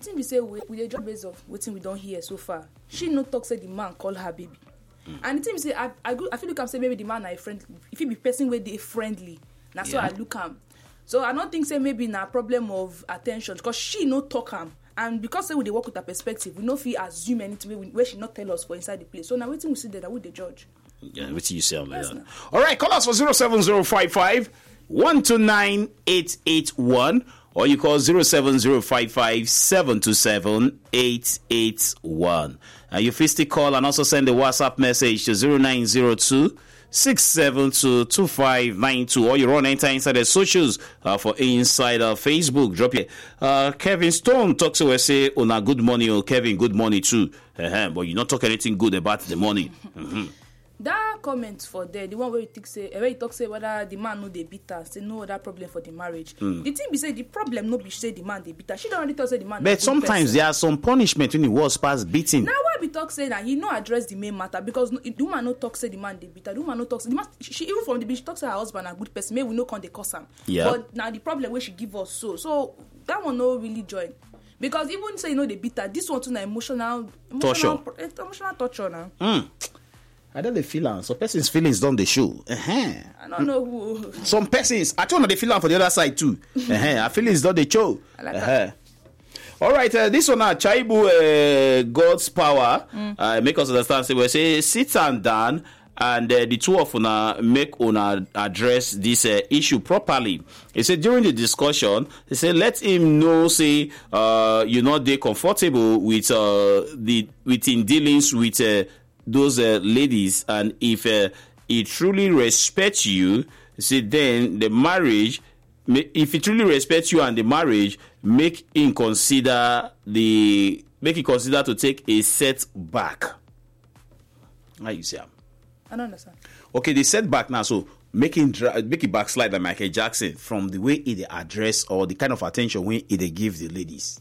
thing we say we dey judge based of wetin we don hear so far. She no talk say the man call her baby. And the thing we say I feel like I'm say maybe the man na a friend. If he be person where they friendly, that's why I look am. So I don't think say maybe na problem of attention because she no talk am. And because say we dey work with her perspective, we no fit assume anything where she not tell us for inside the place. So now wetin we see there that we dey judge. Yeah, what you say on Yes, that? no. All right, call us for 07055 129 881 or you call 07055 727 881. You still call and also send a WhatsApp message to 0902 672 2592 or you run enter inside the socials for inside Facebook. Drop it. Kevin Stone talks to us say, "Una good morning, oh Kevin, good morning too." But you not talk anything good about the money. That comment for there, the one where you talk say whether the man no dey beat her, say no other problem for the marriage. The thing be say the problem no be say the man dey beat her. She don't already talk say the man. But sometimes there are some punishment when it was past beating. Now why we talk say that he no address the main matter because the woman no talk say the man dey beat her. The woman no talk say the man. She even from the beach talk say her husband a good person. Maybe we no come dey curse am. Yeah. But now the problem where she give us so that one no really join. Because even say you know they beat her, this one too na emotional Torture. Emotional torture now. I don't feel am. Some persons' feelings don't they show. I don't know who. Some persons, I told them they feel am for the other side too. Our feelings don't they show. I like that. All right, this one now, Chaibu, God's power, make us understand. Say we say sit and down, and the two of una make una address this issue properly. He said during the discussion, they say let him know say you're not there comfortable with in dealings with those ladies, and if he truly respects you, see then the marriage. If he truly respects you and the marriage, make him consider to take a setback. How you say? I don't understand. Okay, the setback now. So make it backslide like Michael Jackson from the way he address or the kind of attention when he give the ladies.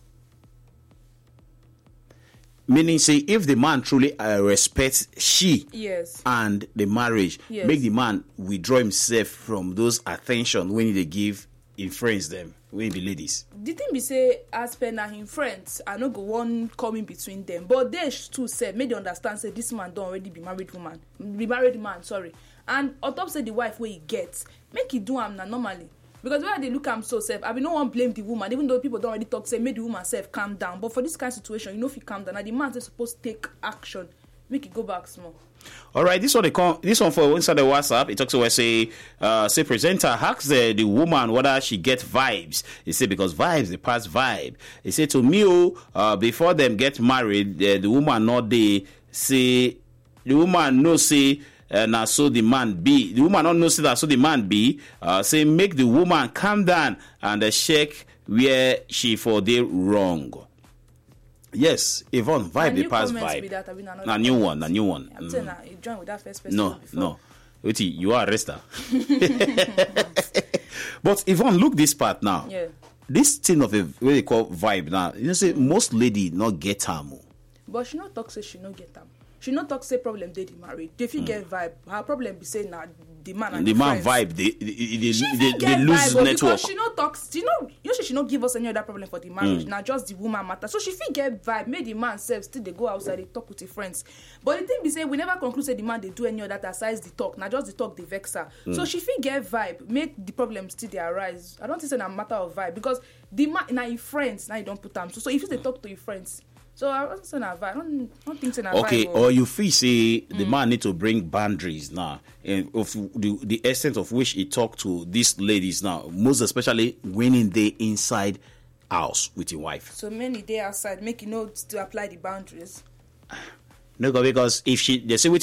Meaning, say, if the man truly respects she and the marriage, make the man withdraw himself from those attention when they give in friends them, when the ladies. The thing be say, as per na him friends, I no go one coming between them. But they too said, make they understand, say, this man don't already be married man, sorry. And on top say the wife where he gets, make he do am na normally. Because when they look am so safe, I mean, no one blame the woman, even though people don't already talk, say, make the woman self calm down. But for this kind of situation, you know if you calm down, and the man is supposed to take action, make it go back small. All right, this one for inside the WhatsApp, it talks about say presenter asks the woman whether she get vibes. He say because vibes they pass vibe. He say to me, before them get married, the woman not they say the woman no say. Now so the man be. The woman don't know say that so the man be. Say make the woman calm down and check where she for the wrong. Yes, Yvonne, vibe the past vibe. Na new one. I'm saying that you join with that first person. No. Wait, you are arrested. But Yvonne, look this part now. Yeah. This thing of a what they call vibe now. You know, say most lady not get her. But she not talk say she not get them. She not talk say problem they the married. If you get vibe, her problem be say na the man and the man friends. vibe they lose vibe, network. Because she not talk. She not give us any other problem for the marriage. Now just the woman matter. So she fit get vibe. Make the man self still they go outside they talk with his friends. But the thing be say we never conclude say the man they do any other aside the talk. Now just the talk they vex her. So she fit get vibe. Make the problem still they arise. I don't think it's a matter of vibe because the man now your friends now you don't put them. So if you they talk to your friends. So I don't think I don't think it's okay, or you feel say the man need to bring boundaries now, and of the essence of which he talked to these ladies now, most especially when they inside house with your wife. So many day outside, make you know to apply the boundaries. No, because if they say